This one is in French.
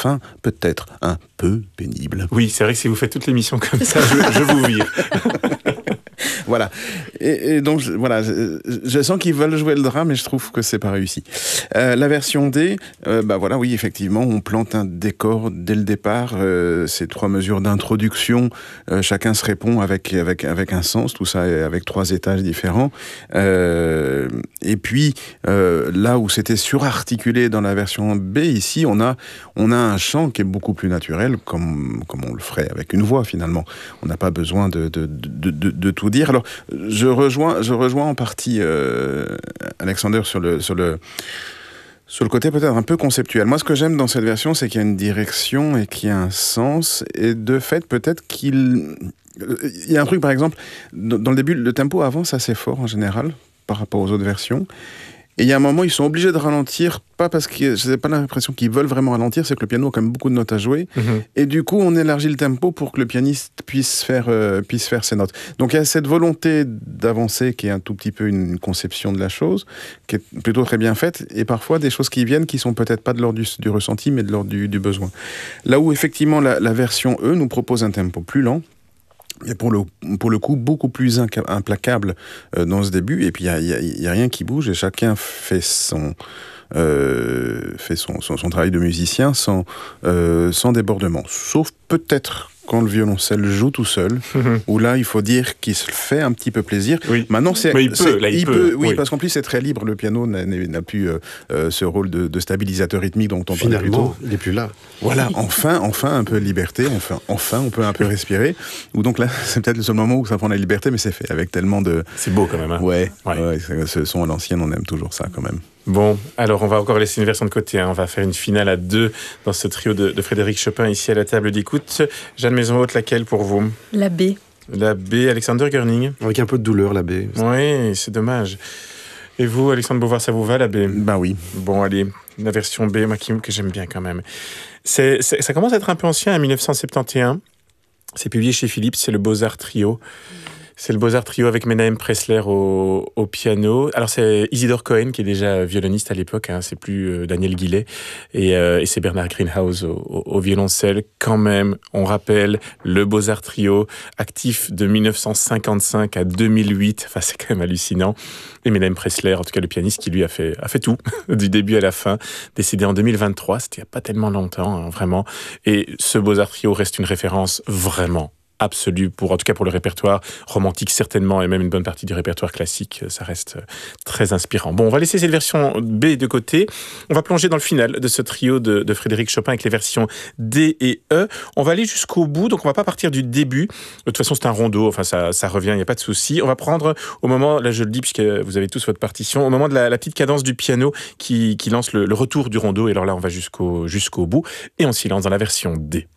fin peut-être un peu pénible. Oui, c'est vrai que si vous faites toute l'émission comme ça, je vous vire. Voilà. Et donc, je sens qu'ils veulent jouer le drame, mais je trouve que c'est pas réussi. La version D, oui, effectivement, on plante un décor dès le départ. Ces 3 mesures d'introduction, chacun se répond avec un sens, tout ça avec 3 étages différents. Et puis, là où c'était surarticulé dans la version B, ici, on a un chant qui est beaucoup plus naturel, comme on le ferait avec une voix, finalement. On n'a pas besoin de tout dire. Alors, je rejoins en partie Alexander sur le côté peut-être un peu conceptuel. Moi, ce que j'aime dans cette version, c'est qu'il y a une direction et qu'il y a un sens. Et de fait, peut-être il y a un truc, par exemple, dans le début, le tempo avance assez fort en général par rapport aux autres versions. Et il y a un moment, ils sont obligés de ralentir, pas parce que je n'ai pas l'impression qu'ils veulent vraiment ralentir, c'est que le piano a quand même beaucoup de notes à jouer. Et du coup, on élargit le tempo pour que le pianiste puisse faire ses notes. Donc il y a cette volonté d'avancer qui est un tout petit peu une conception de la chose, qui est plutôt très bien faite, et parfois des choses qui viennent qui sont peut-être pas de l'ordre du ressenti, mais de l'ordre du besoin. Là où effectivement la version E nous propose un tempo plus lent, et pour le coup, beaucoup plus implacable dans ce début. Et puis, il y a rien qui bouge et chacun fait son travail de musicien sans débordement. Sauf peut-être quand le violoncelle joue tout seul, où là, il faut dire qu'il se fait un petit peu plaisir. Oui. Maintenant, Mais il peut. Oui, parce qu'en plus, c'est très libre. Le piano n'a plus ce rôle de stabilisateur rythmique dont on parlait plus tôt. Finalement, il n'est plus là. Voilà, enfin, un peu de liberté. Enfin, on peut un peu respirer. Ou donc là, c'est peut-être le seul moment où ça prend la liberté, mais c'est fait avec tellement de... C'est beau quand même. Hein. Ouais, ce son à l'ancienne, on aime toujours ça quand même. Bon, alors on va encore laisser une version de côté. On va faire une finale à 2 dans ce trio de Frédéric Chopin ici à la table d'écoute. Jeanne Maison-Haute, laquelle pour vous ? La B. La B, Alexander Görning. Avec un peu de douleur, la B. Oui, c'est dommage. Et vous, Alexandre Beauvoir, ça vous va, la B ? Ben oui. Bon, allez, la version B, moi que j'aime bien quand même. Ça commence à être un peu ancien, en 1971. C'est publié chez Philips, c'est le Beaux-Arts Trio. C'est le Beaux-Arts Trio avec Menahem Pressler au piano. Alors c'est Isidore Cohen qui est déjà violoniste à l'époque, hein, c'est plus Daniel Guillet, et c'est Bernard Greenhouse au violoncelle. Quand même, on rappelle le Beaux-Arts Trio, actif de 1955 à 2008, enfin c'est quand même hallucinant. Et Menahem Pressler, en tout cas le pianiste qui lui a fait tout, du début à la fin, décédé en 2023, c'était il n'y a pas tellement longtemps, hein, vraiment. Et ce Beaux-Arts Trio reste une référence vraiment absolue, en tout cas pour le répertoire romantique certainement, et même une bonne partie du répertoire classique, ça reste très inspirant. Bon, on va laisser cette version B de côté. On va plonger dans le final de ce trio de Frédéric Chopin avec les versions D et E. On va aller jusqu'au bout, donc on va pas partir du début. De toute façon, c'est un rondo, enfin ça revient, il n'y a pas de souci. On va prendre au moment, là je le dis puisque vous avez tous votre partition, au moment de la petite cadence du piano qui lance le retour du rondo, et alors là on va jusqu'au bout, et on s'y lance dans la version D.